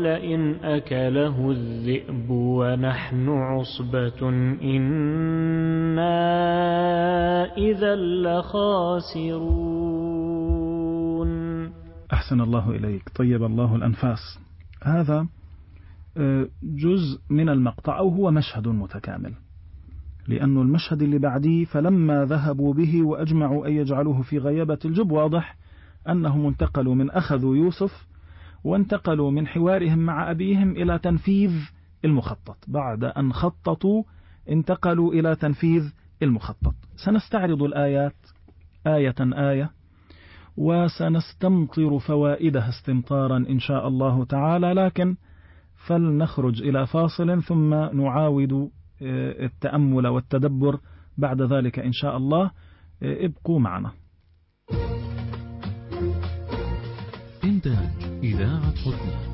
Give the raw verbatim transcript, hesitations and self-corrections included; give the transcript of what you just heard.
لئن أكله الذئب ونحن عصبة إنا إذا لخاسرون. أحسن الله إليك، طيب الله الأنفاس. هذا جزء من المقطع أو هو مشهد متكامل، لأن المشهد اللي بعديه فلما ذهبوا به وأجمعوا أن يجعلوه في غيابة الجب، واضح أنهم انتقلوا من أخذوا يوسف وانتقلوا من حوارهم مع أبيهم إلى تنفيذ المخطط. بعد أن خططوا انتقلوا إلى تنفيذ المخطط. سنستعرض الآيات آية آية وسنستمطر فوائدها استمطارا إن شاء الله تعالى، لكن فلنخرج إلى فاصل ثم نعاود التأمل والتدبر بعد ذلك إن شاء الله. ابقوا معنا. إنتاج إذاعة حسنى.